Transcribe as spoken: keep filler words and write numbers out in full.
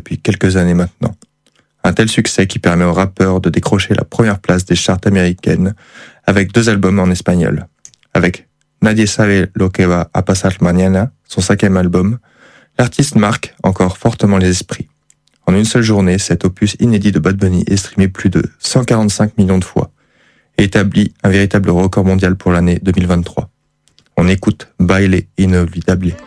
depuis quelques années maintenant. Un tel succès qui permet au rappeur de décrocher la première place des charts américaines avec deux albums en espagnol. Avec Nadie sabe lo que va a pasar mañana, son cinquième album, l'artiste marque encore fortement les esprits. En une seule journée, cet opus inédit de Bad Bunny est streamé plus de cent quarante-cinq millions de fois et établit un véritable record mondial pour l'année deux mille vingt-trois. On écoute Baile Inolvidable.